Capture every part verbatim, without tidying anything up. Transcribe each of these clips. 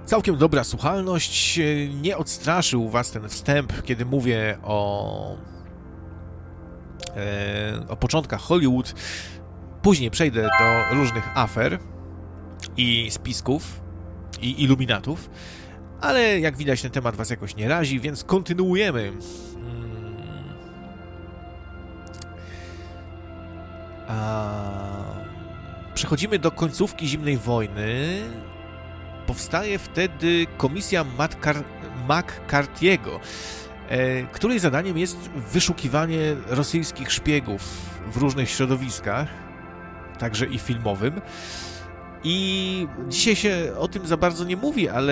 Całkiem dobra słuchalność. Nie odstraszył was ten wstęp, kiedy mówię o, e, o początkach Hollywood. Później przejdę do różnych afer i spisków i iluminatów, ale jak widać ten temat was jakoś nie razi, więc kontynuujemy. A... Przechodzimy do końcówki zimnej wojny. Powstaje wtedy komisja McCarthy'ego, której zadaniem jest wyszukiwanie rosyjskich szpiegów w różnych środowiskach, także i filmowym. I dzisiaj się o tym za bardzo nie mówi, ale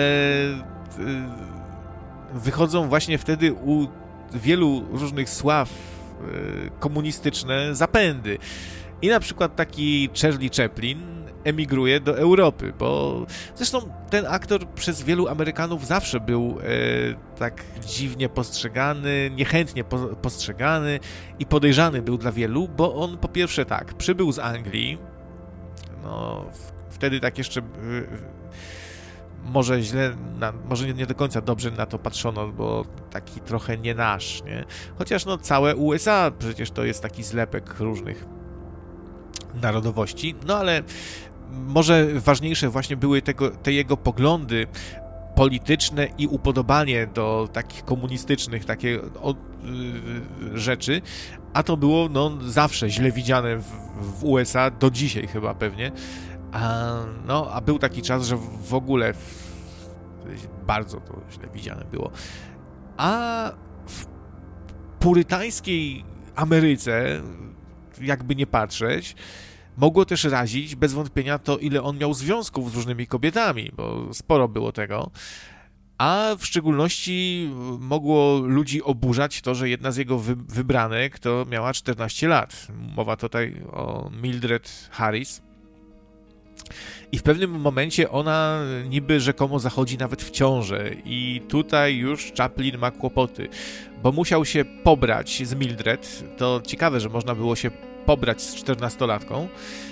wychodzą właśnie wtedy u wielu różnych sław komunistyczne zapędy. I na przykład taki Charlie Chaplin emigruje do Europy, bo zresztą ten aktor przez wielu Amerykanów zawsze był e, tak dziwnie postrzegany, niechętnie po, postrzegany i podejrzany był dla wielu, bo on po pierwsze tak, przybył z Anglii, no w, wtedy tak jeszcze e, może źle, na, może nie, nie do końca dobrze na to patrzono, bo taki trochę nie nasz, nie? Chociaż no całe U S A przecież to jest taki zlepek różnych narodowości, no ale może ważniejsze właśnie były tego, te jego poglądy polityczne i upodobanie do takich komunistycznych takie o, y, rzeczy, a to było no, zawsze źle widziane w, w U S A, do dzisiaj chyba pewnie, a, no, a był taki czas, że w ogóle w, bardzo to źle widziane było, a w purytańskiej Ameryce, jakby nie patrzeć, mogło też razić bez wątpienia to, ile on miał związków z różnymi kobietami, bo sporo było tego, a w szczególności mogło ludzi oburzać to, że jedna z jego wy- wybranek to miała czternaście lat. Mowa tutaj o Mildred Harris. I w pewnym momencie ona niby rzekomo zachodzi nawet w ciążę i tutaj już Chaplin ma kłopoty, bo musiał się pobrać z Mildred. To ciekawe, że można było się pobrać z czternastolatką,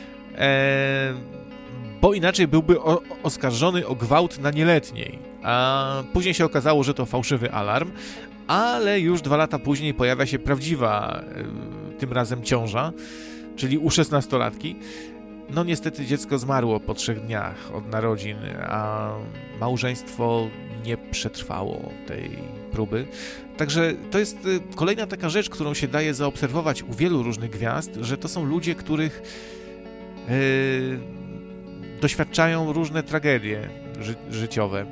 e, bo inaczej byłby o, oskarżony o gwałt na nieletniej, a później się okazało, że to fałszywy alarm, ale już dwa lata później pojawia się prawdziwa, e, tym razem ciąża, czyli u szesnastolatki. No niestety dziecko zmarło po trzech dniach od narodzin, a małżeństwo nie przetrwało tej próby. Także to jest kolejna taka rzecz, którą się daje zaobserwować u wielu różnych gwiazd, że to są ludzie, których yy, doświadczają różne tragedie ży- życiowe.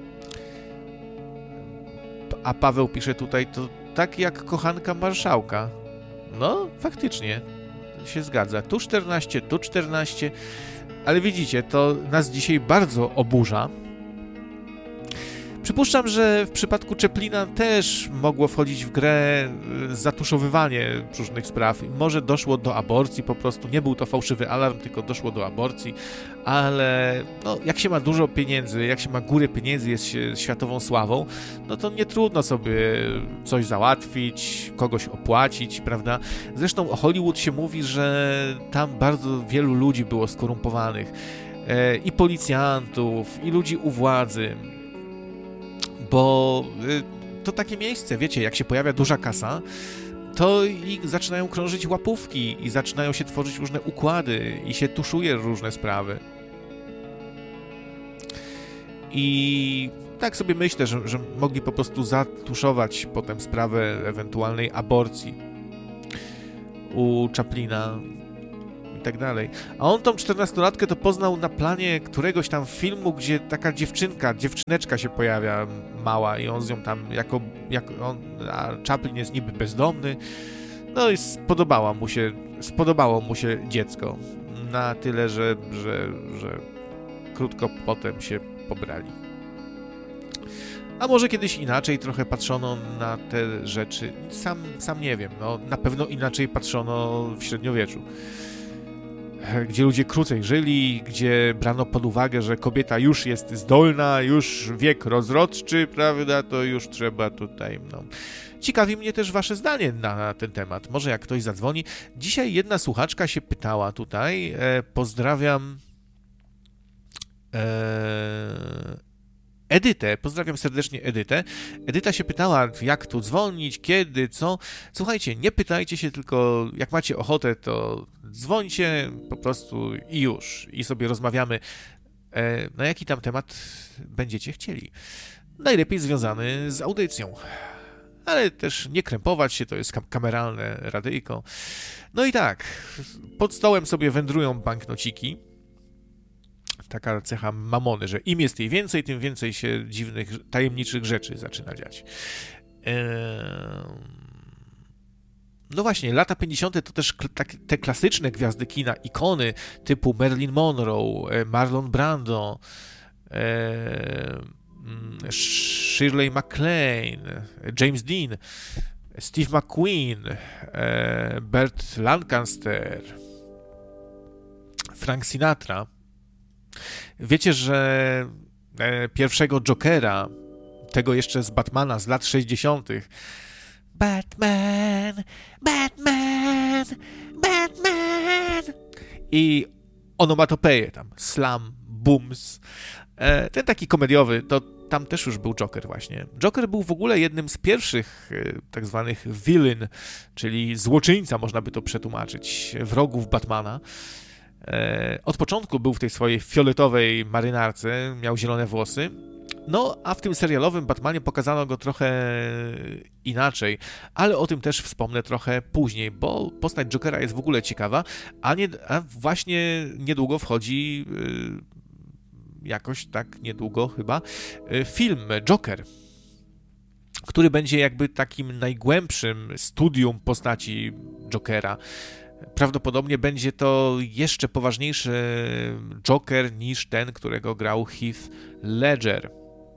A Paweł pisze tutaj, to tak jak kochanka marszałka. No, faktycznie się zgadza. Tu czternaście, tu czternaście, ale widzicie, to nas dzisiaj bardzo oburza. Przypuszczam, że w przypadku Chaplina też mogło wchodzić w grę zatuszowywanie różnych spraw. Może doszło do aborcji po prostu, nie był to fałszywy alarm, tylko doszło do aborcji, ale no, jak się ma dużo pieniędzy, jak się ma górę pieniędzy, jest się światową sławą, no to nie trudno sobie coś załatwić, kogoś opłacić, prawda? Zresztą o Hollywood się mówi, że tam bardzo wielu ludzi było skorumpowanych, e, i policjantów, i ludzi u władzy, bo to takie miejsce, wiecie, jak się pojawia duża kasa, to i zaczynają krążyć łapówki i zaczynają się tworzyć różne układy i się tuszuje różne sprawy. I tak sobie myślę, że, że mogli po prostu zatuszować potem sprawę ewentualnej aborcji u Chaplina i tak dalej. A on tą czternastolatkę to poznał na planie któregoś tam filmu, gdzie taka dziewczynka, dziewczyneczka się pojawia mała i on z nią tam jako, jako on, a Chaplin jest niby bezdomny. No i spodobała mu się, spodobało mu się dziecko. Na tyle, że, że, że krótko potem się pobrali. A może kiedyś inaczej trochę patrzono na te rzeczy. Sam, sam nie wiem, no na pewno inaczej patrzono w średniowieczu, gdzie ludzie krócej żyli, gdzie brano pod uwagę, że kobieta już jest zdolna, już wiek rozrodczy, prawda, to już trzeba tutaj, no. Ciekawi mnie też wasze zdanie na ten temat. Może jak ktoś zadzwoni. Dzisiaj jedna słuchaczka się pytała tutaj, e, pozdrawiam, e, Edytę. Pozdrawiam serdecznie Edytę. Edyta się pytała, jak tu dzwonić, kiedy, co. Słuchajcie, nie pytajcie się, tylko jak macie ochotę, to dzwońcie po prostu i już. I sobie rozmawiamy, na jaki tam temat będziecie chcieli. Najlepiej związany z audycją. Ale też nie krępować się, to jest kam- kameralne radyjko. No i tak, pod stołem sobie wędrują banknociki. Taka cecha mamony, że im jest jej więcej, tym więcej się dziwnych, tajemniczych rzeczy zaczyna dziać. Eee... No właśnie, lata pięćdziesiąte to też tak, te klasyczne gwiazdy kina, ikony typu Marilyn Monroe, Marlon Brando, eee... Shirley MacLaine, James Dean, Steve McQueen, Burt Lancaster, Frank Sinatra. Wiecie, że pierwszego Jokera, tego jeszcze z Batmana z lat sześćdziesiątych. Batman, Batman, Batman i onomatopeje tam, slam, booms. Ten taki komediowy, to tam też już był Joker właśnie. Joker był w ogóle jednym z pierwszych tak zwanych villain, czyli złoczyńca, można by to przetłumaczyć, wrogów Batmana. Od początku był w tej swojej fioletowej marynarce, miał zielone włosy. No, a w tym serialowym Batmanie pokazano go trochę inaczej, ale o tym też wspomnę trochę później, bo postać Jokera jest w ogóle ciekawa, a, nie, a właśnie niedługo wchodzi... Yy, jakoś tak niedługo chyba, film Joker, który będzie jakby takim najgłębszym studium postaci Jokera. Prawdopodobnie będzie to jeszcze poważniejszy Joker niż ten, którego grał Heath Ledger.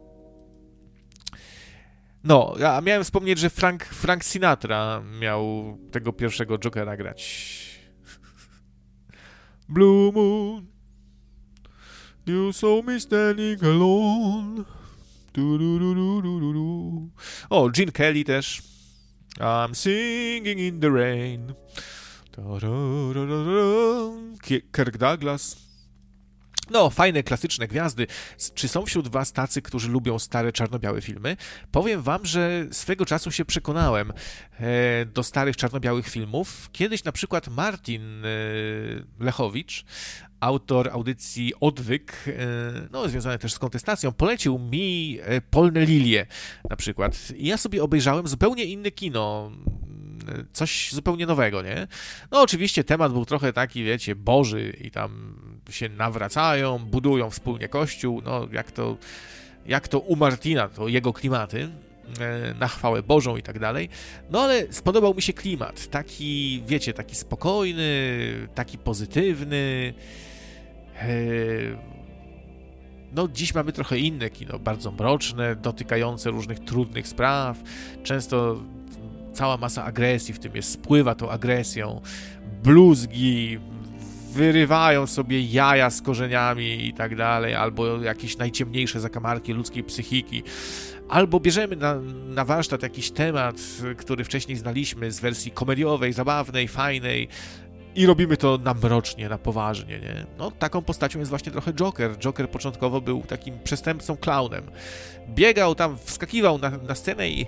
No, a miałem wspomnieć, że Frank, Frank Sinatra miał tego pierwszego Jokera grać. Blue Moon, you saw me standing alone. Du, du, du, du, du, du, du. O, Gene Kelly też. I'm singing in the rain. Da, da, da, da, da. Kirk Douglas. No, fajne, klasyczne gwiazdy. Czy są wśród was tacy, którzy lubią stare, czarno-białe filmy? Powiem wam, że swego czasu się przekonałem e, do starych, czarno-białych filmów. Kiedyś na przykład Martin e, Lechowicz, autor audycji Odwyk, e, no, związany też z kontestacją, polecił mi e, Polne lilie na przykład. I ja sobie obejrzałem zupełnie inne kino, coś zupełnie nowego, nie? No oczywiście temat był trochę taki, wiecie, Boży i tam się nawracają, budują wspólnie kościół, no jak to, jak to u Martina, to jego klimaty, na chwałę Bożą i tak dalej. No ale spodobał mi się klimat, taki, wiecie, taki spokojny, taki pozytywny. No dziś mamy trochę inne kino, bardzo mroczne, dotykające różnych trudnych spraw, często cała masa agresji w tym jest, spływa tą agresją, bluzgi, wyrywają sobie jaja z korzeniami i tak dalej, albo jakieś najciemniejsze zakamarki ludzkiej psychiki, albo bierzemy na, na warsztat jakiś temat, który wcześniej znaliśmy z wersji komediowej, zabawnej, fajnej i robimy to na mrocznie, na poważnie, nie? No taką postacią jest właśnie trochę Joker. Joker początkowo był takim przestępcą, klaunem. Biegał tam, wskakiwał na, na scenę i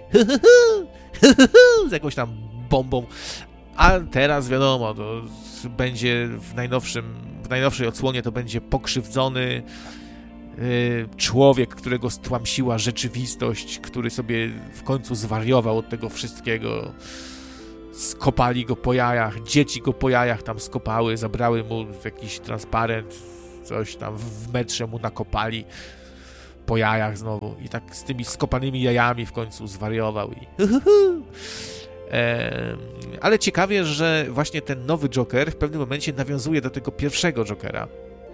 z jakąś tam bombą, a teraz wiadomo, to będzie w najnowszym, w najnowszej odsłonie to będzie pokrzywdzony yy, człowiek, którego stłamsiła rzeczywistość, który sobie w końcu zwariował od tego wszystkiego. Skopali go po jajach, dzieci go po jajach tam skopały, zabrały mu jakiś transparent, coś tam w metrze mu nakopali po jajach znowu i tak z tymi skopanymi jajami w końcu zwariował i e, ale ciekawie, że właśnie ten nowy Joker w pewnym momencie nawiązuje do tego pierwszego Jokera.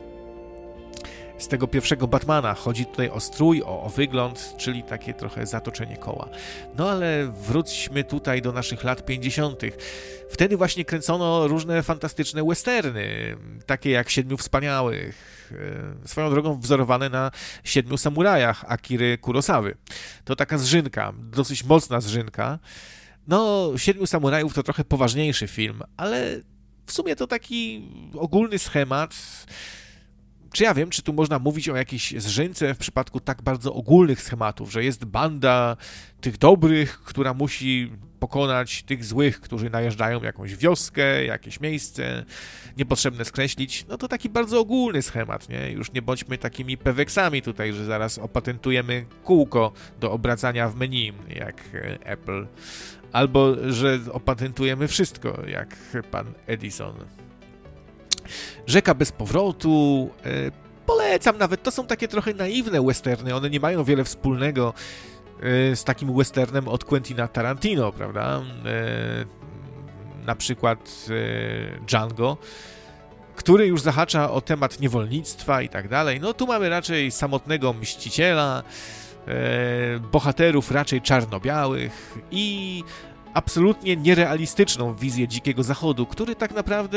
Z tego pierwszego Batmana. Chodzi tutaj o strój, o, o wygląd, czyli takie trochę zatoczenie koła. No ale wróćmy tutaj do naszych lat pięćdziesiątych. Wtedy właśnie kręcono różne fantastyczne westerny, takie jak Siedmiu Wspaniałych, swoją drogą wzorowane na Siedmiu Samurajach Akiry Kurosawy. To taka zżynka, dosyć mocna zżynka. No, Siedmiu Samurajów to trochę poważniejszy film, ale w sumie to taki ogólny schemat. czy ja wiem, czy tu można mówić o jakiejś zżynce w przypadku tak bardzo ogólnych schematów, że jest banda tych dobrych, która musi pokonać tych złych, którzy najeżdżają jakąś wioskę, jakieś miejsce, niepotrzebne skreślić, no to taki bardzo ogólny schemat, nie? Już nie bądźmy takimi peweksami tutaj, że zaraz opatentujemy kółko do obracania w menu, jak Apple, albo że opatentujemy wszystko, jak pan Edison. Rzeka bez powrotu, e, polecam nawet, to są takie trochę naiwne westerny, one nie mają wiele wspólnego e, z takim westernem od Quentina Tarantino, prawda? E, na przykład e, Django, który już zahacza o temat niewolnictwa i tak dalej. No tu mamy raczej samotnego mściciela, e, bohaterów raczej czarno-białych i absolutnie nierealistyczną wizję Dzikiego Zachodu, który tak naprawdę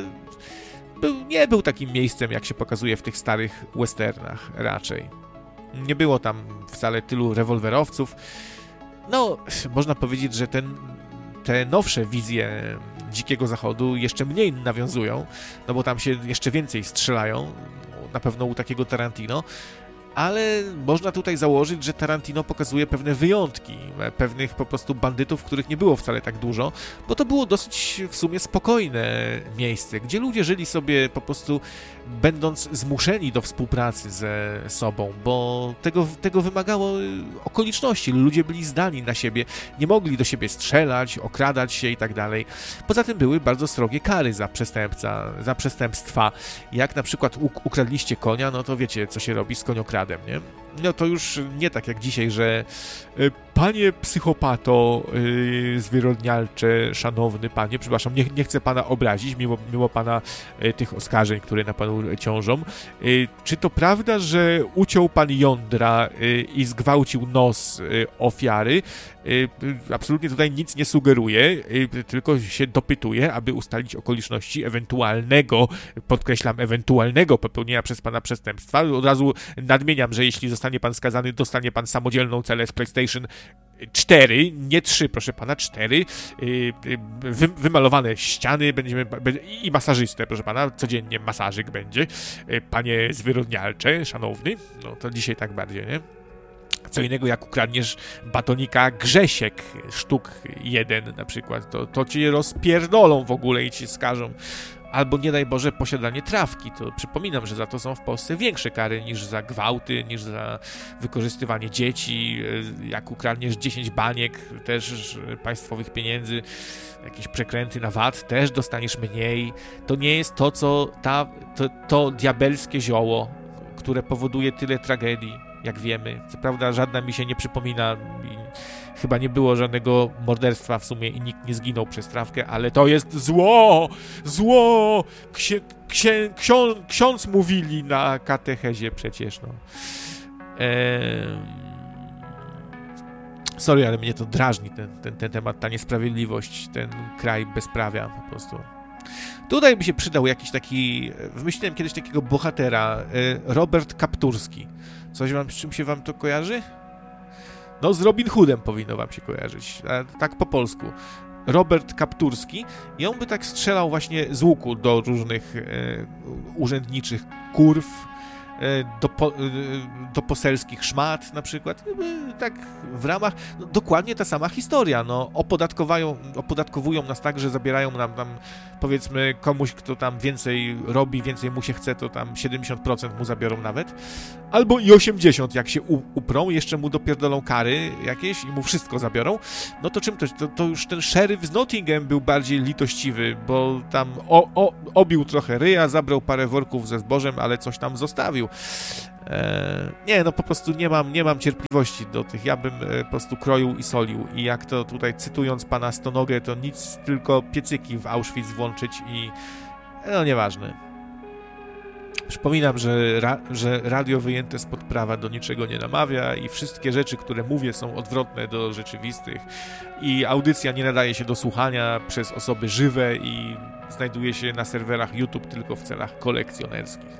był, nie był takim miejscem, jak się pokazuje w tych starych westernach raczej. Nie było tam wcale tylu rewolwerowców. No, można powiedzieć, że ten, te nowsze wizje Dzikiego Zachodu jeszcze mniej nawiązują, no bo tam się jeszcze więcej strzelają, na pewno u takiego Tarantino, ale można tutaj założyć, że Tarantino pokazuje pewne wyjątki, pewnych po prostu bandytów, których nie było wcale tak dużo, bo to było dosyć w sumie spokojne miejsce, gdzie ludzie żyli sobie po prostu będąc zmuszeni do współpracy ze sobą, bo tego, tego wymagało okoliczności, ludzie byli zdani na siebie, nie mogli do siebie strzelać, okradać się i tak dalej. Poza tym były bardzo srogie kary za przestępca, za przestępstwa. Jak na przykład ukradliście konia, no to wiecie, co się robi z koniokradem, nie? No to już nie tak jak dzisiaj, że panie psychopato yy, zwyrodnialcze, szanowny panie, przepraszam, nie, nie chcę pana obrazić, mimo, mimo pana yy, tych oskarżeń, które na panu ciążą. Yy, czy to prawda, że uciął pan jądra yy, i zgwałcił nos yy, ofiary? Yy, absolutnie tutaj nic nie sugeruje, yy, tylko się dopytuje, aby ustalić okoliczności ewentualnego, podkreślam, ewentualnego popełnienia przez pana przestępstwa. Od razu nadmieniam, że jeśli zostanie pan skazany, dostanie pan samodzielną celę z PlayStation cztery, nie trzy, proszę pana, cztery, wy, wymalowane ściany, będziemy, i masażystę, proszę pana, codziennie masażyk będzie, panie zwyrodnialcze, szanowny, no to dzisiaj tak bardziej, nie? Co innego jak ukradniesz batonika Grzesiek, sztuk jeden na przykład, to, to cię rozpierdolą w ogóle i ci skażą. Albo nie daj Boże posiadanie trawki, to przypominam, że za to są w Polsce większe kary niż za gwałty, niż za wykorzystywanie dzieci, jak ukradniesz dziesięć baniek też państwowych pieniędzy, jakieś przekręty na V A T, też dostaniesz mniej. To nie jest to, co ta, to, to diabelskie zioło, które powoduje tyle tragedii, jak wiemy. Co prawda żadna mi się nie przypomina i chyba nie było żadnego morderstwa w sumie i nikt nie zginął przez trawkę, ale to jest zło! Zło! Księ, księ, ksią, ksiądz mówili na katechezie przecież, no. Eee... Sorry, ale mnie to drażni, ten, ten, ten temat, ta niesprawiedliwość, ten kraj bezprawia po prostu. Tutaj by się przydał jakiś taki, wymyśliłem kiedyś takiego bohatera, Robert Kapturski. Coś wam, z czym się wam to kojarzy? No z Robin Hoodem powinno wam się kojarzyć, tak po polsku. Robert Kapturski i on by tak strzelał właśnie z łuku do różnych e, urzędniczych kurw, e, do, po, e, do poselskich szmat na przykład, e, tak w ramach, no, dokładnie ta sama historia, no opodatkowają, opodatkowują nas tak, że zabierają nam tam powiedzmy komuś, kto tam więcej robi, więcej mu się chce, to tam siedemdziesiąt procent mu zabiorą nawet, albo i osiemdziesiąt procent, jak się uprą, jeszcze mu dopierdolą kary jakieś i mu wszystko zabiorą, no to czym to, to, to już ten szeryf z Nottingham był bardziej litościwy, bo tam o, o, obił trochę ryja, zabrał parę worków ze zbożem, ale coś tam zostawił. Eee, nie, no po prostu nie mam, nie mam cierpliwości do tych, ja bym e, po prostu kroił i solił i jak to tutaj cytując pana Stonogę, to nic, tylko piecyki w Auschwitz włączyć i no nieważne. Przypominam, że, ra, że radio wyjęte spod prawa do niczego nie namawia i wszystkie rzeczy, które mówię, są odwrotne do rzeczywistych i audycja nie nadaje się do słuchania przez osoby żywe i znajduje się na serwerach YouTube tylko w celach kolekcjonerskich.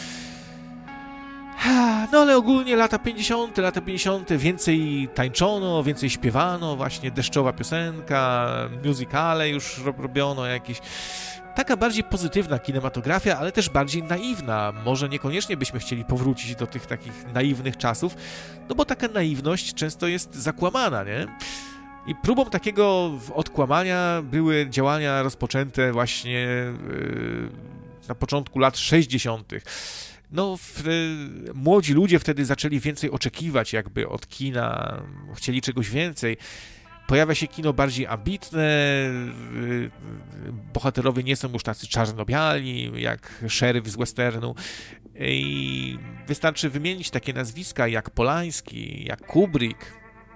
No ale ogólnie lata pięćdziesiąte, lata pięćdziesiąte więcej tańczono, więcej śpiewano, właśnie deszczowa piosenka, musicale już robiono jakieś. taka bardziej pozytywna kinematografia, ale też bardziej naiwna. Może niekoniecznie byśmy chcieli powrócić do tych takich naiwnych czasów, no bo taka naiwność często jest zakłamana, nie? I próbą takiego odkłamania były działania rozpoczęte właśnie yy, na początku lat sześćdziesiątych. No, w, młodzi ludzie wtedy zaczęli więcej oczekiwać jakby od kina, chcieli czegoś więcej. Pojawia się kino bardziej ambitne, bohaterowie nie są już tacy czarno-biali, jak szeryf z westernu. I wystarczy wymienić takie nazwiska jak Polański, jak Kubrick,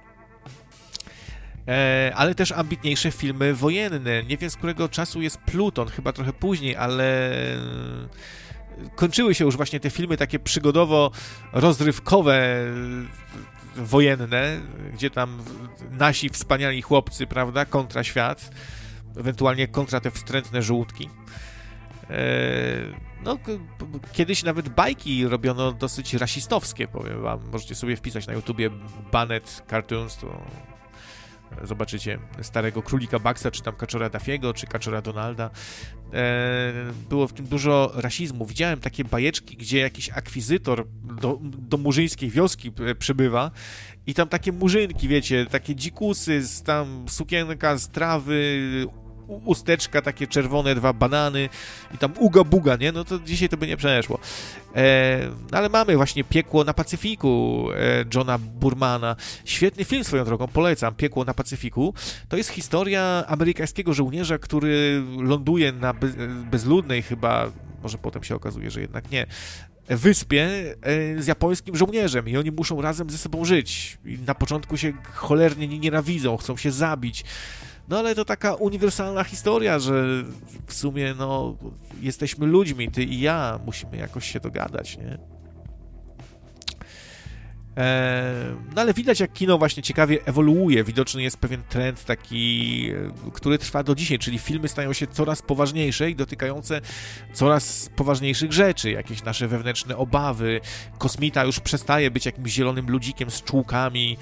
ale też ambitniejsze filmy wojenne. Nie wiem, z którego czasu jest Pluton, chyba trochę później, ale kończyły się już właśnie te filmy takie przygodowo-rozrywkowe, wojenne, gdzie tam nasi wspaniali chłopcy, prawda, kontra świat, ewentualnie kontra te wstrętne żółtki. No, kiedyś nawet bajki robiono dosyć rasistowskie, powiem wam. Możecie sobie wpisać na YouTubie Banned Cartoons, to zobaczycie starego królika Bucksa, czy tam kaczora Daffiego, czy kaczora Donalda. Było w tym dużo rasizmu. Widziałem takie bajeczki, gdzie jakiś akwizytor do, do murzyńskiej wioski przybywa i tam takie murzynki, wiecie, takie dzikusy, z tam sukienka z trawy, usteczka, takie czerwone, dwa banany i tam uga buga, nie? No to dzisiaj to by nie przeszło. E, ale mamy właśnie Piekło na Pacyfiku e, Johna Burmana. Świetny film swoją drogą, polecam. Piekło na Pacyfiku. To jest historia amerykańskiego żołnierza, który ląduje na be, bezludnej chyba, może potem się okazuje, że jednak nie, wyspie e, z japońskim żołnierzem i oni muszą razem ze sobą żyć. I na początku się cholernie nie nienawidzą, chcą się zabić. No ale to taka uniwersalna historia, że w sumie no jesteśmy ludźmi, ty i ja, musimy jakoś się dogadać, nie? Eee, no ale widać, jak kino właśnie ciekawie ewoluuje, widoczny jest pewien trend taki, który trwa do dzisiaj, czyli filmy stają się coraz poważniejsze i dotykające coraz poważniejszych rzeczy, jakieś nasze wewnętrzne obawy, kosmita już przestaje być jakimś zielonym ludzikiem z czułkami.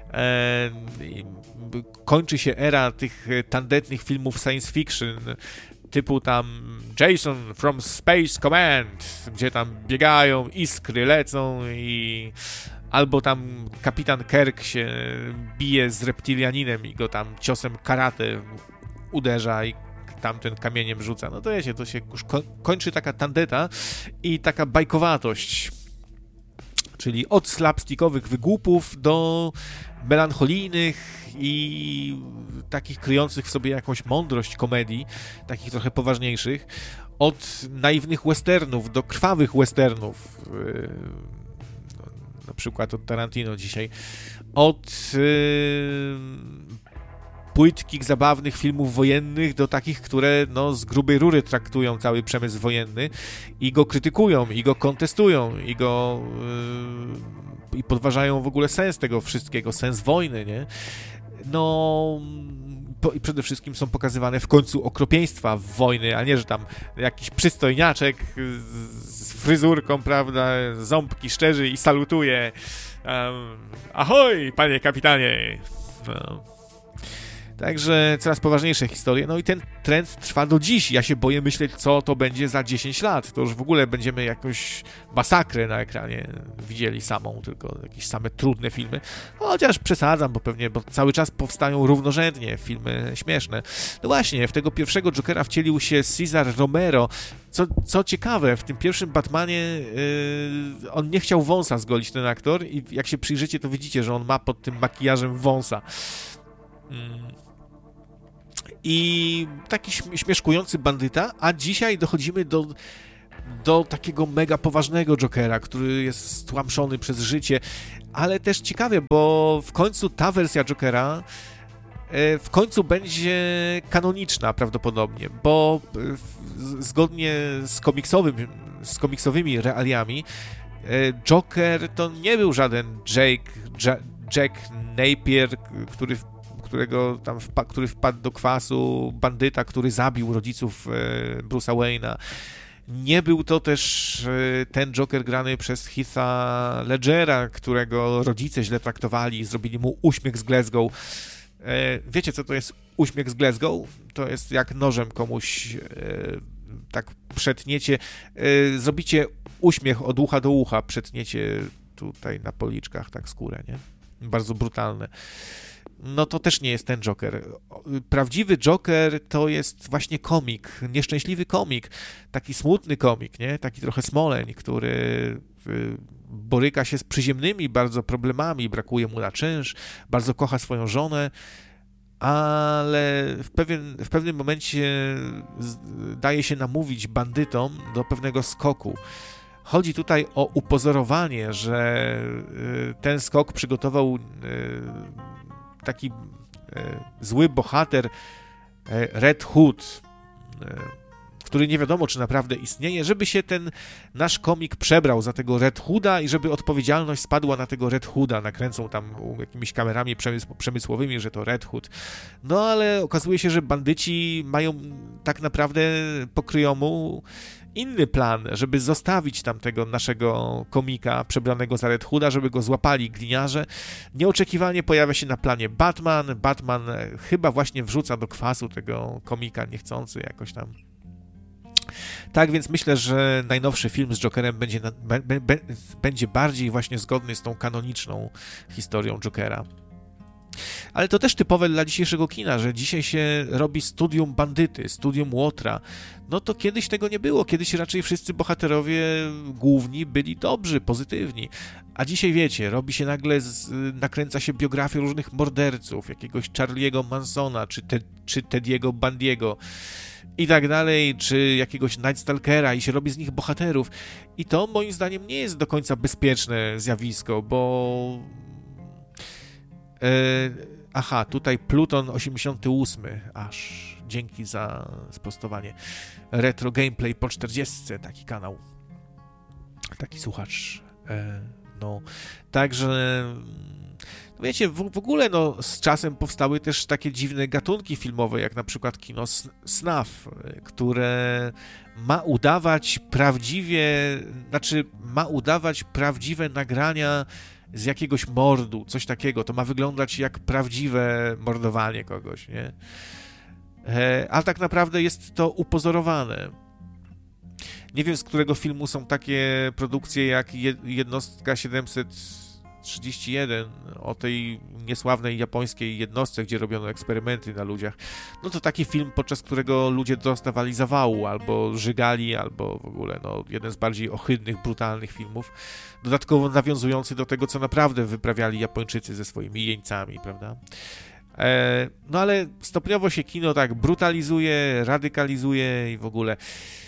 Kończy się era tych tandetnych filmów science fiction typu tam Jason from Space Command, gdzie tam biegają, iskry lecą i albo tam kapitan Kirk się bije z reptilianinem i go tam ciosem karate uderza i tamten kamieniem rzuca. No to wiecie, to się już kończy taka tandeta i taka bajkowatość, czyli od slapstickowych wygłupów do melancholijnych i takich kryjących w sobie jakąś mądrość komedii, takich trochę poważniejszych, od naiwnych westernów do krwawych westernów, yy, na przykład od Tarantino dzisiaj, od yy, płytkich, zabawnych filmów wojennych do takich, które no, z grubej rury traktują cały przemysł wojenny i go krytykują, i go kontestują, i go yy, i podważają w ogóle sens tego wszystkiego, sens wojny, nie? No po, i przede wszystkim są pokazywane w końcu okropieństwa wojny, a nie, że tam jakiś przystojniaczek z, z fryzurką, prawda, ząbki szczerzy i salutuje. Um, ahoj, panie kapitanie! No. Także coraz poważniejsze historie. No i ten trend trwa do dziś. Ja się boję myśleć, co to będzie za dziesięć lat. To już w ogóle będziemy jakąś masakrę na ekranie widzieli samą, tylko jakieś same trudne filmy. Chociaż przesadzam, bo pewnie bo cały czas powstają równorzędnie filmy śmieszne. No właśnie, w tego pierwszego Jokera wcielił się Cesar Romero. Co, co ciekawe, w tym pierwszym Batmanie yy, on nie chciał wąsa zgolić, ten aktor, i jak się przyjrzycie, to widzicie, że on ma pod tym makijażem wąsa. Mm. I taki śmieszkujący bandyta, a dzisiaj dochodzimy do, do takiego mega poważnego Jokera, który jest stłamszony przez życie, ale też ciekawie, bo w końcu ta wersja Jokera w końcu będzie kanoniczna prawdopodobnie, bo zgodnie z komiksowym, z komiksowymi realiami Joker to nie był żaden Jake, Jack Napier, który którego tam wpa- który wpadł do kwasu, bandyta, który zabił rodziców e, Bruce'a Wayne'a. Nie był to też e, ten Joker grany przez Heatha Ledgera, którego rodzice źle traktowali, zrobili mu uśmiech z Glasgow. E, Wiecie, co to jest uśmiech z Glasgow? To jest jak nożem komuś tak przetniecie, zrobicie uśmiech od ucha do ucha, przetniecie tutaj na policzkach tak skórę, nie? Bardzo brutalne. No to też nie jest ten Joker. Prawdziwy Joker to jest właśnie komik, nieszczęśliwy komik, taki smutny komik, nie? Taki trochę Smoleń, który boryka się z przyziemnymi bardzo problemami, brakuje mu na czynsz, bardzo kocha swoją żonę, ale w, pewien, w pewnym momencie daje się namówić bandytom do pewnego skoku. Chodzi tutaj o upozorowanie, że ten skok przygotował taki zły bohater Red Hood, który nie wiadomo, czy naprawdę istnieje, żeby się ten nasz komik przebrał za tego Red Hooda i żeby odpowiedzialność spadła na tego Red Hooda. Nakręcą tam jakimiś kamerami przemysł- przemysłowymi, że to Red Hood. No ale okazuje się, że bandyci mają tak naprawdę pokryjomu inny plan, żeby zostawić tam tego naszego komika przebranego za Red Hooda, żeby go złapali gliniarze. Nieoczekiwanie pojawia się na planie Batman. Batman chyba właśnie wrzuca do kwasu tego komika niechcący jakoś tam. Tak więc myślę, że najnowszy film z Jokerem będzie, na, be, be, będzie bardziej właśnie zgodny z tą kanoniczną historią Jokera. Ale to też typowe dla dzisiejszego kina, że dzisiaj się robi studium bandyty, studium łotra. No to kiedyś tego nie było, kiedyś raczej wszyscy bohaterowie główni byli dobrzy, pozytywni. A dzisiaj wiecie, robi się nagle, z, nakręca się biografię różnych morderców, jakiegoś Charlie'ego Mansona, czy, te, czy Tediego Bundiego i tak dalej, czy jakiegoś Night Stalkera i się robi z nich bohaterów. I to moim zdaniem nie jest do końca bezpieczne zjawisko, bo... E, aha, tutaj Pluton osiemdziesiąty ósmy, aż dzięki za sprostowanie. Retro Gameplay po czterdziestce, taki kanał, taki słuchacz. E, no, także... Wiecie, w, w ogóle no, z czasem powstały też takie dziwne gatunki filmowe, jak na przykład kino snuff, które ma udawać prawdziwie, znaczy ma udawać prawdziwe nagrania z jakiegoś mordu, coś takiego. To ma wyglądać jak prawdziwe mordowanie kogoś, nie? E, ale tak naprawdę jest to upozorowane. Nie wiem, z którego filmu są takie produkcje jak Jednostka siedemset trzydzieści jeden, o tej niesławnej japońskiej jednostce, gdzie robiono eksperymenty na ludziach. No to taki film, podczas którego ludzie dostawali zawału, albo żygali, albo w ogóle no, jeden z bardziej ohydnych, brutalnych filmów, dodatkowo nawiązujący do tego, co naprawdę wyprawiali Japończycy ze swoimi jeńcami, prawda? E, no ale stopniowo się kino tak brutalizuje, radykalizuje i w ogóle...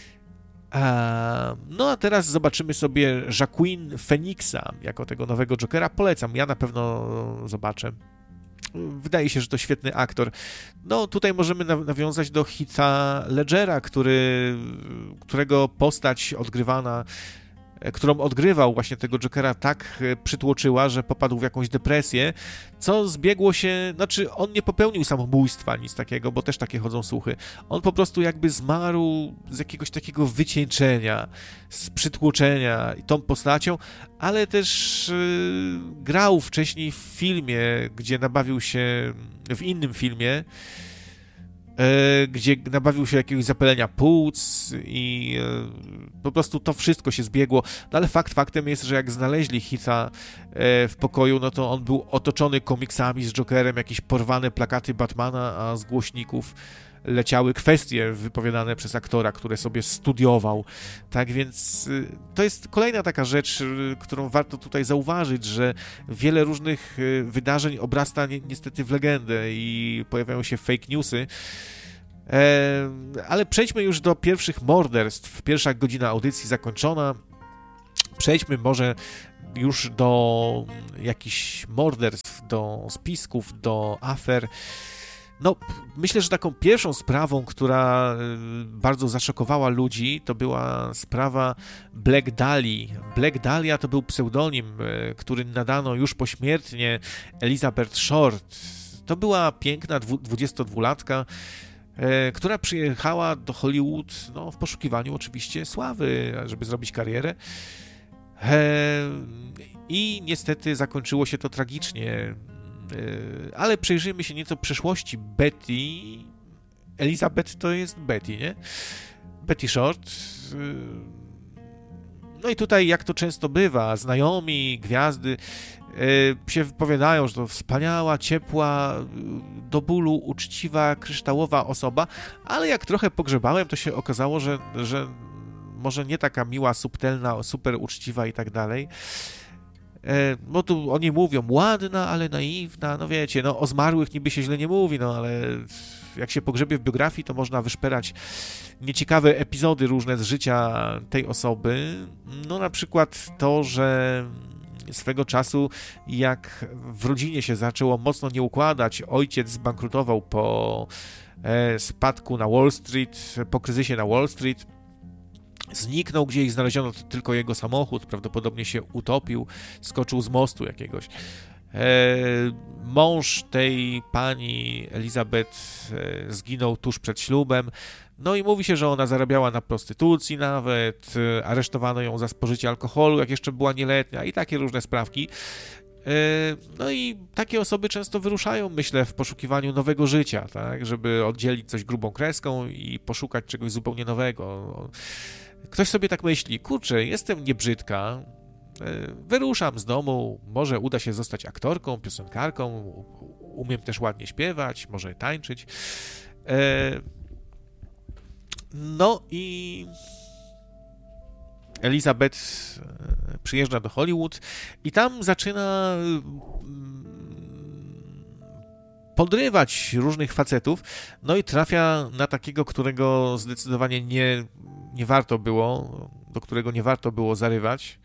No a teraz zobaczymy sobie Joaquin Phoenixa jako tego nowego Jokera. Polecam, ja na pewno zobaczę. Wydaje się, że to świetny aktor. No tutaj możemy nawiązać do Heatha Ledgera, który, którego postać odgrywana, którą odgrywał właśnie tego Jokera, tak przytłoczyła, że popadł w jakąś depresję, co zbiegło się, znaczy on nie popełnił samobójstwa, nic takiego, bo też takie chodzą słuchy. On po prostu jakby zmarł z jakiegoś takiego wycieńczenia, z przytłoczenia tą postacią, ale też yy, grał wcześniej w filmie, gdzie nabawił się, w innym filmie, gdzie nabawił się jakiegoś zapalenia płuc i po prostu to wszystko się zbiegło. No ale fakt faktem jest, że jak znaleźli Heatha w pokoju, no to on był otoczony komiksami z Jokerem, jakieś porwane plakaty Batmana, a z głośników leciały kwestie wypowiadane przez aktora, które sobie studiował. Tak więc to jest kolejna taka rzecz, którą warto tutaj zauważyć, że wiele różnych wydarzeń obrasta ni- niestety w legendę i pojawiają się fake newsy. E, ale przejdźmy już do pierwszych morderstw. Pierwsza godzina audycji zakończona. Przejdźmy może już do jakichś morderstw, do spisków, do afer. No, myślę, że taką pierwszą sprawą, która bardzo zaszokowała ludzi, to była sprawa Black Dahlia. Black Dahlia to był pseudonim, który nadano już pośmiertnie Elizabeth Short. To była piękna dwudziestodwulatka, która przyjechała do Hollywood no, w poszukiwaniu oczywiście sławy, żeby zrobić karierę. I niestety zakończyło się to tragicznie. ale przyjrzyjmy się nieco przeszłości Betty. Elizabeth to jest Betty, nie? Betty Short. No i tutaj, jak to często bywa, znajomi, gwiazdy się wypowiadają, że to wspaniała, ciepła, do bólu uczciwa, kryształowa osoba, ale jak trochę pogrzebałem, to się okazało, że, że może nie taka miła, subtelna, super uczciwa i tak dalej. No tu oni mówią, ładna, ale naiwna, no wiecie, no o zmarłych niby się źle nie mówi, no ale jak się pogrzebie w biografii, to można wyszperać nieciekawe epizody różne z życia tej osoby. No na przykład to, że swego czasu, jak w rodzinie się zaczęło mocno nie układać, ojciec zbankrutował po spadku na Wall Street, po kryzysie na Wall Street, zniknął gdzieś, znaleziono tylko jego samochód, prawdopodobnie się utopił, skoczył z mostu jakiegoś. Mąż tej pani Elizabeth zginął tuż przed ślubem, no i mówi się, że ona zarabiała na prostytucji nawet, aresztowano ją za spożycie alkoholu, jak jeszcze była nieletnia i takie różne sprawki. No i takie osoby często wyruszają, myślę, w poszukiwaniu nowego życia, tak, żeby oddzielić coś grubą kreską i poszukać czegoś zupełnie nowego. Ktoś sobie tak myśli, kurczę, jestem niebrzydka, wyruszam z domu, może uda się zostać aktorką, piosenkarką, umiem też ładnie śpiewać, może tańczyć. No i Elizabeth przyjeżdża do Hollywood i tam zaczyna podrywać różnych facetów, no i trafia na takiego, którego zdecydowanie nie, nie warto było, do którego nie warto było zarywać.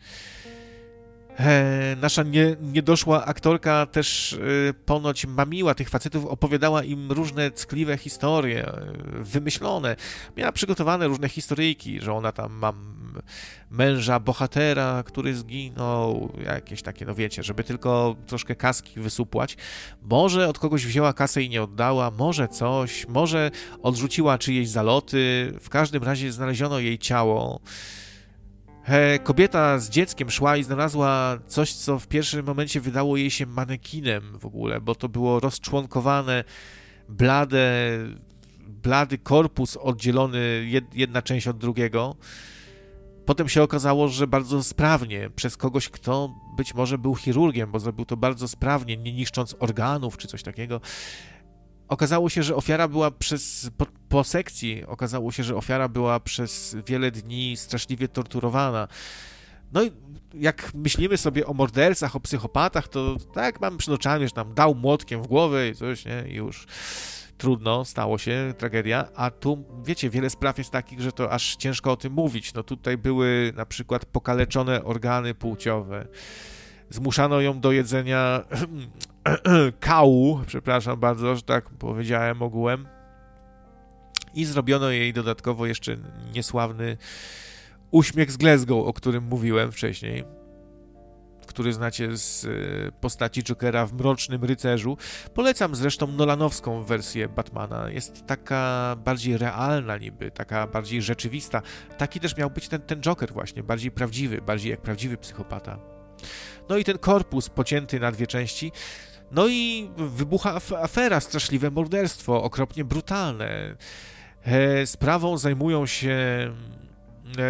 E, nasza nie, niedoszła aktorka też e, ponoć mamiła tych facetów, opowiadała im różne ckliwe historie, e, wymyślone. Miała przygotowane różne historyjki, że ona tam ma męża bohatera, który zginął, jakieś takie, no wiecie, żeby tylko troszkę kaski wysupłać. Może od kogoś wzięła kasę i nie oddała, może coś, może odrzuciła czyjeś zaloty. W każdym razie znaleziono jej ciało. Kobieta z dzieckiem szła i znalazła coś, co w pierwszym momencie wydało jej się manekinem w ogóle, bo to było rozczłonkowane, blade, blady korpus oddzielony jedna część od drugiego. Potem się okazało, że bardzo sprawnie, przez kogoś, kto być może był chirurgiem, bo zrobił to bardzo sprawnie, nie niszcząc organów czy coś takiego. Okazało się, że ofiara była przez, po, po sekcji, okazało się, że ofiara była przez wiele dni straszliwie torturowana. No i jak myślimy sobie o mordercach, o psychopatach, to tak mam przed oczami, że tam dał młotkiem w głowę i coś, nie, i już trudno, stało się, tragedia, a tu, wiecie, wiele spraw jest takich, że to aż ciężko o tym mówić. No tutaj były na przykład pokaleczone organy płciowe, zmuszano ją do jedzenia kału, przepraszam bardzo, że tak powiedziałem ogółem, i zrobiono jej dodatkowo jeszcze niesławny uśmiech z Glasgow, o którym mówiłem wcześniej, który znacie z postaci Jokera w Mrocznym Rycerzu. Polecam zresztą nolanowską wersję Batmana. Jest taka bardziej realna niby, taka bardziej rzeczywista. Taki też miał być ten, ten Joker właśnie, bardziej prawdziwy, bardziej jak prawdziwy psychopata. No i ten korpus pocięty na dwie części. No i wybucha afera, straszliwe morderstwo, okropnie brutalne. E, sprawą zajmują się e,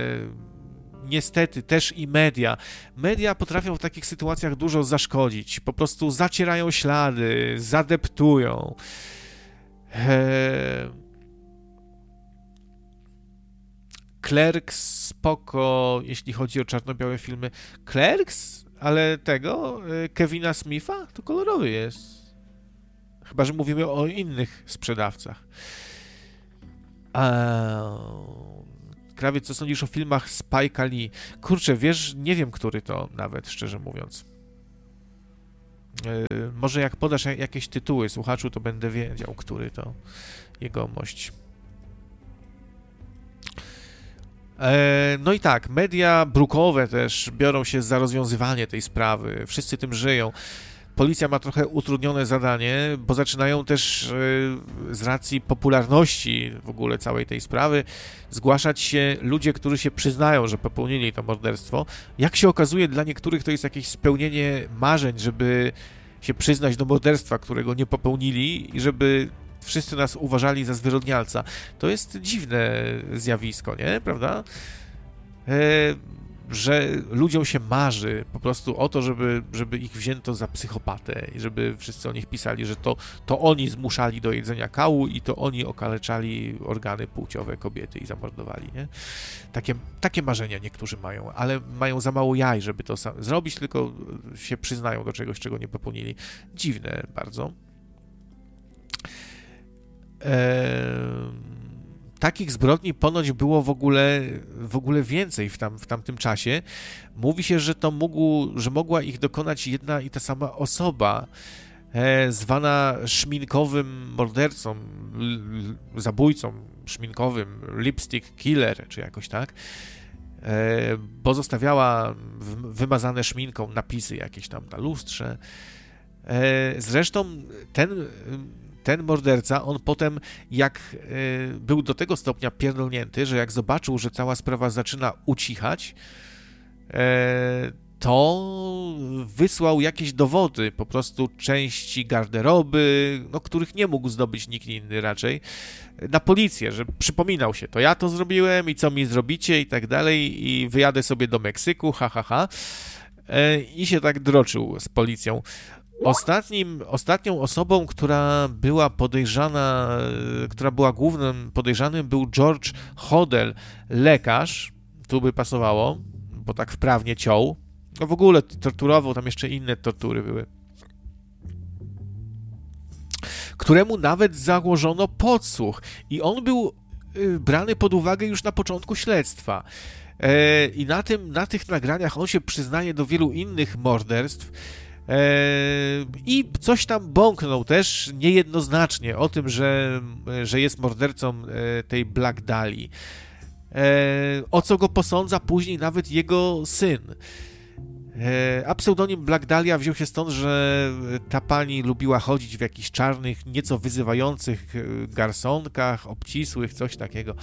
niestety też i media. Media potrafią w takich sytuacjach dużo zaszkodzić. Po prostu zacierają ślady, zadeptują. E, Clerks spoko, jeśli chodzi o czarno-białe filmy. Clerks? Ale tego? Kevina Smitha? To kolorowy jest. Chyba że mówimy o innych sprzedawcach. A... Krawiec, co sądzisz o filmach Spike'a Lee? Kurczę, wiesz, nie wiem, który to nawet, szczerze mówiąc. Yy, może jak podasz jakieś tytuły słuchaczu, to będę wiedział, który to jegomość. No i tak, media brukowe też biorą się za rozwiązywanie tej sprawy. Wszyscy tym żyją. Policja ma trochę utrudnione zadanie, bo zaczynają też z racji popularności w ogóle całej tej sprawy zgłaszać się ludzie, którzy się przyznają, że popełnili to morderstwo. Jak się okazuje, dla niektórych to jest jakieś spełnienie marzeń, żeby się przyznać do morderstwa, którego nie popełnili i żeby wszyscy nas uważali za zwyrodnialca. To jest dziwne zjawisko, nie? Prawda? E, że ludziom się marzy po prostu o to, żeby, żeby ich wzięto za psychopatę i żeby wszyscy o nich pisali, że to, to oni zmuszali do jedzenia kału i to oni okaleczali organy płciowe kobiety i zamordowali, nie? Takie, takie marzenia niektórzy mają, ale mają za mało jaj, żeby to sam zrobić, tylko się przyznają do czegoś, czego nie popełnili. Dziwne bardzo. Eee... Takich zbrodni ponoć było w ogóle, w ogóle więcej w, tam, w tamtym czasie. Mówi się, że to mógł, że mogła ich dokonać jedna i ta sama osoba, e, zwana szminkowym mordercą, l, zabójcą szminkowym, lipstick killer, czy jakoś tak, e, bo zostawiała w, wymazane szminką napisy jakieś tam na lustrze. E, zresztą ten... Ten morderca, on potem, jak y, był do tego stopnia pierdolnięty, że jak zobaczył, że cała sprawa zaczyna ucichać, y, to wysłał jakieś dowody, po prostu części garderoby, no, których nie mógł zdobyć nikt inny raczej, na policję, że przypominał się, to ja to zrobiłem i co mi zrobicie i tak dalej i wyjadę sobie do Meksyku, ha, ha, ha. Y, I się tak droczył z policją. Ostatnim, ostatnią osobą, która była podejrzana, która była głównym podejrzanym, był George Hodel, lekarz, tu by pasowało, bo tak wprawnie ciął, no w ogóle torturował, tam jeszcze inne tortury były, któremu nawet założono podsłuch i on był brany pod uwagę już na początku śledztwa. I na tym, na tych nagraniach on się przyznaje do wielu innych morderstw, i coś tam bąknął też niejednoznacznie o tym, że, że jest mordercą tej Black Dahli. O co go posądza później nawet jego syn. A pseudonim Black Dahlia wziął się stąd, że ta pani lubiła chodzić w jakichś czarnych, nieco wyzywających garsonkach, obcisłych, coś takiego.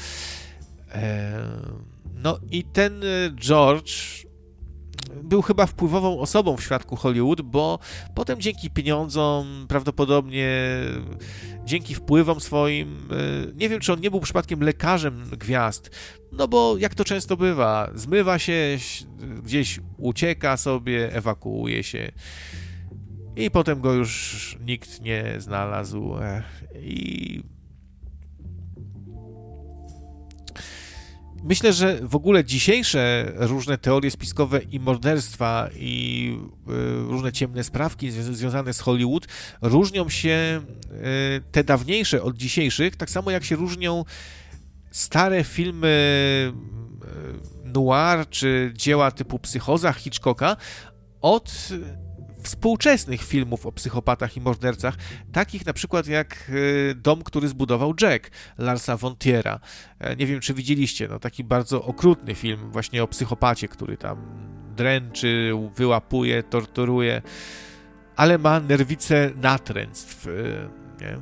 No i ten George był chyba wpływową osobą w świadku Hollywood, bo potem dzięki pieniądzom, prawdopodobnie dzięki wpływom swoim, nie wiem, czy on nie był przypadkiem lekarzem gwiazd, no bo jak to często bywa, zmywa się, gdzieś ucieka sobie, ewakuuje się i potem go już nikt nie znalazł i... Myślę, że w ogóle dzisiejsze różne teorie spiskowe i morderstwa i y, różne ciemne sprawki zwią- związane z Hollywood różnią się y, te dawniejsze od dzisiejszych, tak samo jak się różnią stare filmy y, noir czy dzieła typu Psychoza Hitchcocka od współczesnych filmów o psychopatach i mordercach, takich na przykład jak Dom, który zbudował Jack, Larsa von Triera. Nie wiem, czy widzieliście, no taki bardzo okrutny film właśnie o psychopacie, który tam dręczy, wyłapuje, torturuje, ale ma nerwice natręctw, nie?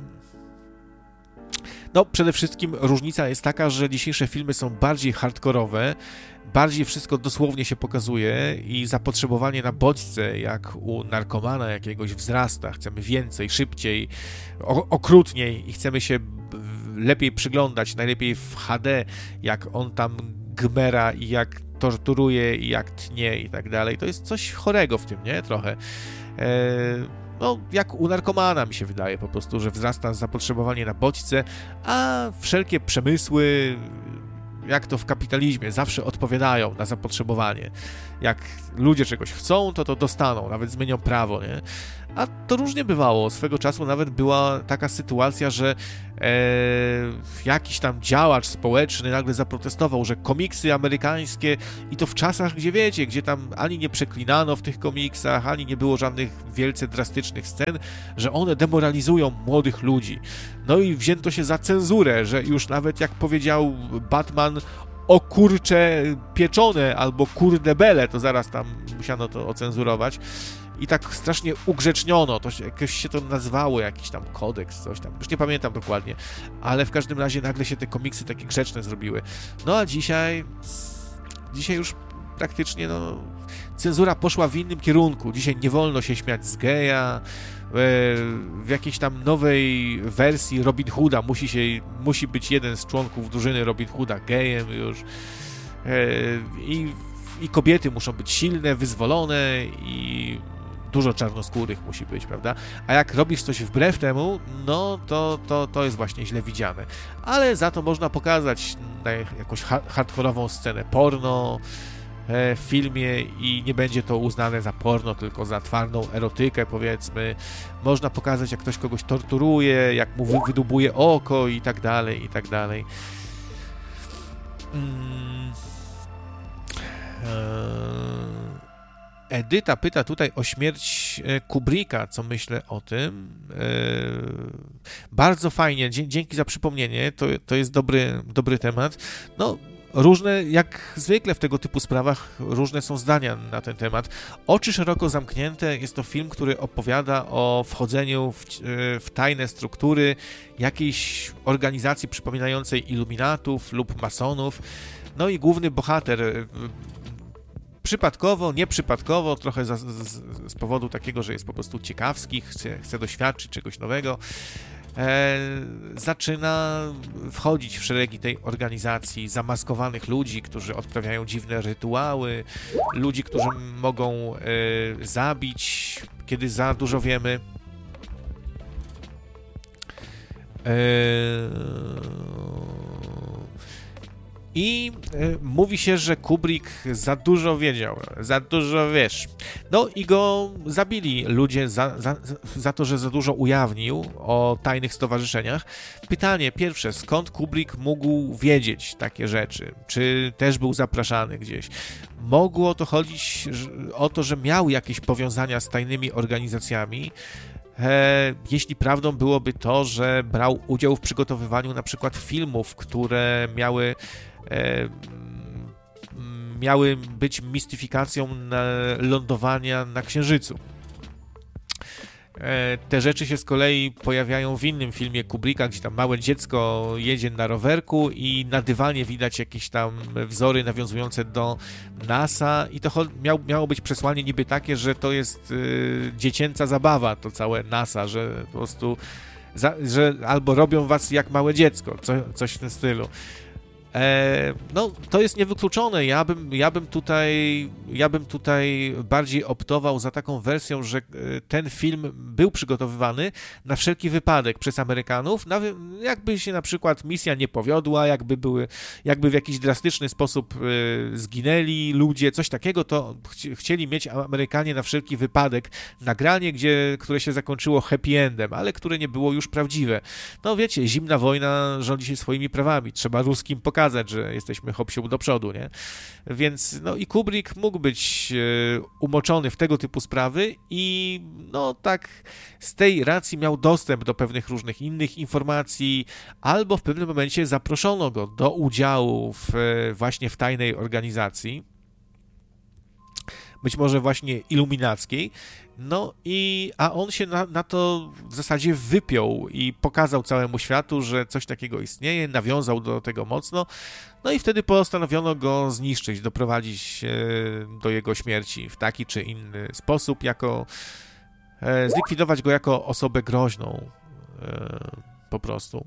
No, przede wszystkim różnica jest taka, że dzisiejsze filmy są bardziej hardkorowe, bardziej wszystko dosłownie się pokazuje i zapotrzebowanie na bodźce, jak u narkomana jakiegoś wzrasta. Chcemy więcej, szybciej, o- okrutniej i chcemy się lepiej przyglądać, najlepiej w H D, jak on tam gmera i jak torturuje i jak tnie i tak dalej. To jest coś chorego w tym, nie? Trochę. Eee... No, jak u narkomana mi się wydaje po prostu, że wzrasta zapotrzebowanie na bodźce, a wszelkie przemysły, jak to w kapitalizmie, zawsze odpowiadają na zapotrzebowanie. Jak ludzie czegoś chcą, to to dostaną, nawet zmienią prawo, nie? A to różnie bywało. Swego czasu nawet była taka sytuacja, że e, jakiś tam działacz społeczny nagle zaprotestował, że komiksy amerykańskie i to w czasach, gdzie wiecie, gdzie tam ani nie przeklinano w tych komiksach, ani nie było żadnych wielce drastycznych scen, że one demoralizują młodych ludzi. No i wzięto się za cenzurę, że już nawet jak powiedział Batman o kurcze pieczone albo kurde bele, to zaraz tam musiano to ocenzurować. I tak strasznie ugrzeczniono, to się, jakoś się to nazywało, jakiś tam kodeks, coś tam, już nie pamiętam dokładnie, ale w każdym razie nagle się te komiksy takie grzeczne zrobiły. No a dzisiaj, dzisiaj już praktycznie no, cenzura poszła w innym kierunku. Dzisiaj nie wolno się śmiać z geja, w jakiejś tam nowej wersji Robin Hooda musi, się, musi być jeden z członków drużyny Robin Hooda gejem już i, i kobiety muszą być silne, wyzwolone i dużo czarnoskórych musi być, prawda? A jak robisz coś wbrew temu, no to, to, to jest właśnie źle widziane. Ale za to można pokazać jakąś hardkorową scenę porno w filmie i nie będzie to uznane za porno, tylko za twardą erotykę, powiedzmy. Można pokazać, jak ktoś kogoś torturuje, jak mu wydubuje oko i tak dalej, i tak dalej. Hmm. Eee... Edyta pyta tutaj o śmierć Kubricka, co myślę o tym. Bardzo fajnie, dzięki za przypomnienie, to, to jest dobry, dobry temat. No, różne, jak zwykle w tego typu sprawach, różne są zdania na ten temat. Oczy szeroko zamknięte jest to film, który opowiada o wchodzeniu w, w tajne struktury jakiejś organizacji przypominającej iluminatów lub masonów. No i główny bohater przypadkowo, nieprzypadkowo, trochę za, z, z powodu takiego, że jest po prostu ciekawski, chce, chce doświadczyć czegoś nowego, e, zaczyna wchodzić w szeregi tej organizacji zamaskowanych ludzi, którzy odprawiają dziwne rytuały, ludzi, którzy mogą e, zabić, kiedy za dużo wiemy. E, I y, mówi się, że Kubrick za dużo wiedział, za dużo wiesz. No i go zabili ludzie za, za, za to, że za dużo ujawnił o tajnych stowarzyszeniach. Pytanie pierwsze, skąd Kubrick mógł wiedzieć takie rzeczy? Czy też był zapraszany gdzieś? Mogło to chodzić o to, że miał jakieś powiązania z tajnymi organizacjami. E, jeśli prawdą byłoby to, że brał udział w przygotowywaniu na przykład filmów, które miały e, miały być mistyfikacją na lądowania na Księżycu. E, te rzeczy się z kolei pojawiają w innym filmie Kubricka, gdzie tam małe dziecko jedzie na rowerku i na dywanie widać jakieś tam wzory nawiązujące do NASA i to miał, miało być przesłanie niby takie, że to jest y, dziecięca zabawa, to całe NASA, że po prostu za, że albo robią was jak małe dziecko, co, coś w tym stylu. E, no, to jest niewykluczone. Ja bym, ja bym tutaj, ja bym tutaj bardziej optował za taką wersją, że ten film był przygotowywany na wszelki wypadek przez Amerykanów, nawet jakby się na przykład misja nie powiodła, jakby były, jakby w jakiś drastyczny sposób y, zginęli ludzie, coś takiego, to ch- chcieli mieć Amerykanie na wszelki wypadek nagranie, gdzie, które się zakończyło happy endem, ale które nie było już prawdziwe. No wiecie, zimna wojna rządzi się swoimi prawami, trzeba ruskim pokazać, że jesteśmy hop-siup do przodu, nie? Więc, no i Kubrick mógł być e, umoczony w tego typu sprawy i, no tak, z tej racji miał dostęp do pewnych różnych innych informacji, albo w pewnym momencie zaproszono go do udziału w, e, właśnie w tajnej organizacji, być może właśnie iluminackiej, no i, a on się na, na to w zasadzie wypiął i pokazał całemu światu, że coś takiego istnieje, nawiązał do tego mocno, no i wtedy postanowiono go zniszczyć, doprowadzić e, do jego śmierci w taki czy inny sposób, jako e, zlikwidować go jako osobę groźną e, po prostu.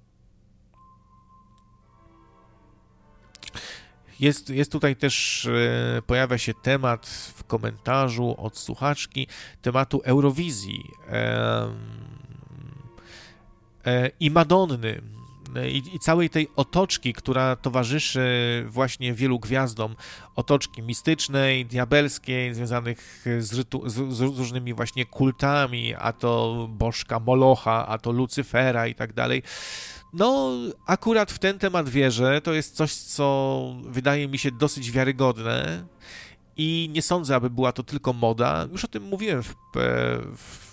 Jest, jest tutaj też, e, pojawia się temat w komentarzu od słuchaczki tematu Eurowizji e, e, i Madonny i, i całej tej otoczki, która towarzyszy właśnie wielu gwiazdom, otoczki mistycznej, diabelskiej, związanych z, rytu, z, z różnymi właśnie kultami, a to bożka Molocha, a to Lucyfera i tak dalej. No, akurat w ten temat wierzę, to jest coś, co wydaje mi się dosyć wiarygodne i nie sądzę, aby była to tylko moda. Już o tym mówiłem w, w